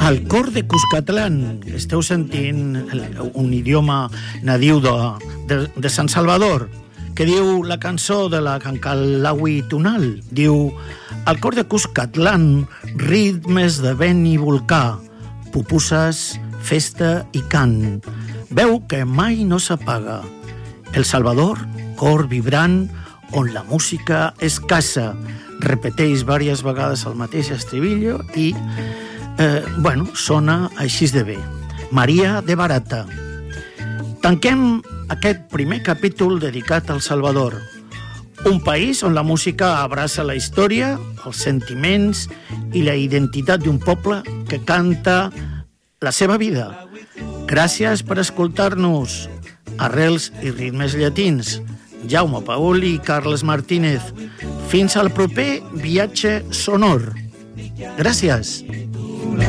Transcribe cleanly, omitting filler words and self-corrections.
El cor de Cuscatlán. Esteu sentint un idioma nadiu de Sant Salvador, que diu la cançó de la Cancalawi Tunal. Diu: el cor de Cuscatlán, ritmes de vent i volcà, pupusses, festa i cant, veu que mai no s'apaga. El Salvador, cor vibrant, on la música escassa, repeteix diverses vegades el mateix estribillo i, sona així de bé. Maria de Barata. Tanquem aquest primer capítol dedicat al Salvador, un país on la música abraça la història, els sentiments i la identitat d'un poble que canta la seva vida. Gràcies per escoltar-nos. Arrels i ritmes llatins. Jaume Paoli i Carles Martínez. Fins al proper viatge sonor. Gràcies.